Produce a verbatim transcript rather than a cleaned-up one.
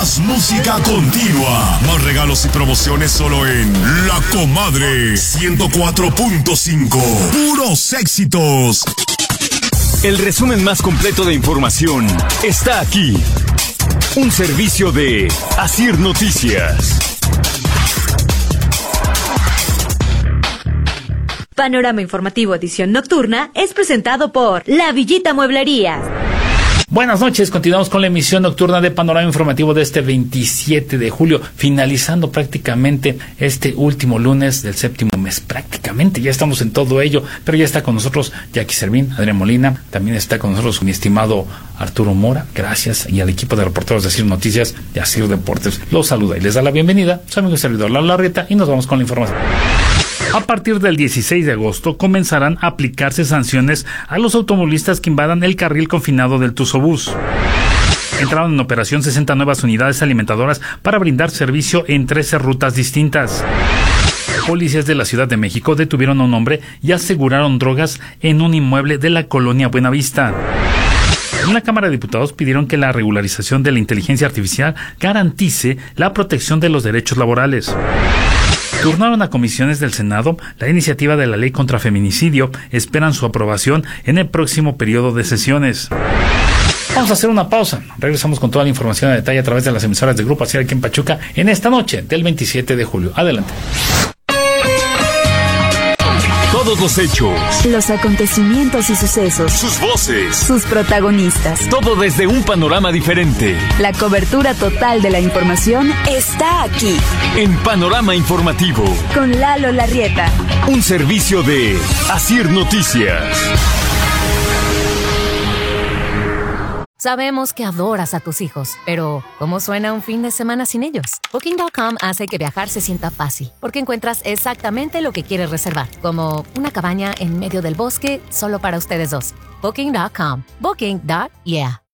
Más música continua. Más regalos y promociones solo en La Comadre ciento cuatro punto cinco. Puros éxitos. El resumen más completo de información está aquí. Un servicio de Asir Noticias. Panorama Informativo Edición Nocturna es presentado por La Villita Mueblería. Buenas noches, continuamos con la emisión nocturna de Panorama Informativo de este veintisiete de julio, finalizando prácticamente este último lunes del séptimo mes. Prácticamente ya estamos en todo ello, pero ya está con nosotros Jackie Servín, Adrián Molina, también está con nosotros mi estimado Arturo Mora, gracias, y al equipo de reporteros de Asir Noticias y Asir Deportes. Los saluda y les da la bienvenida su amigo y servidor Lalo Larrieta, y nos vamos con la información. A partir del dieciséis de agosto comenzarán a aplicarse sanciones a los automovilistas que invadan el carril confinado del Tuzobús. Entraron en operación sesenta nuevas unidades alimentadoras para brindar servicio en trece rutas distintas. Policías de la Ciudad de México detuvieron a un hombre y aseguraron drogas en un inmueble de la colonia Buenavista. En la Cámara de Diputados pidieron que la regularización de la inteligencia artificial garantice la protección de los derechos laborales. Turnaron a comisiones del Senado la iniciativa de la ley contra feminicidio. Esperan su aprobación en el próximo periodo de sesiones. Vamos a hacer una pausa. Regresamos con toda la información a detalle a través de las emisoras del Grupo Asir aquí en Pachuca en esta noche del veintisiete de julio. Adelante. Todos los hechos, los acontecimientos y sucesos, sus voces, sus protagonistas, todo desde un panorama diferente. La cobertura total de la información está aquí. En Panorama Informativo, con Lalo Larrieta. Un servicio de Asir Noticias. Sabemos que adoras a tus hijos, pero ¿cómo suena un fin de semana sin ellos? Booking punto com hace que viajar se sienta fácil, porque encuentras exactamente lo que quieres reservar, como una cabaña en medio del bosque solo para ustedes dos. Booking punto com. Booking. Yeah.